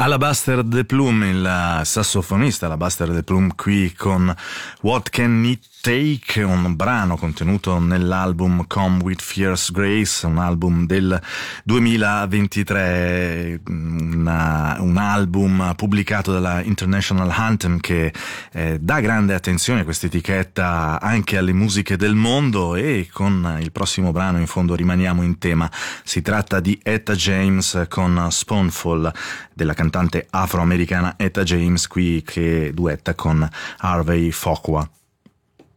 Alabaster de Plume, il sassofonista Alabaster de Plume qui con What Can It Take, un brano contenuto nell'album Come With Fierce Grace, un album del 2023, un album pubblicato dalla International Anthem che dà grande attenzione a questa etichetta anche alle musiche del mondo, e con il prossimo brano in fondo rimaniamo in tema. Si tratta di Etta James con Spoonful, della cantante afroamericana Etta James qui che duetta con Harvey Fokwa.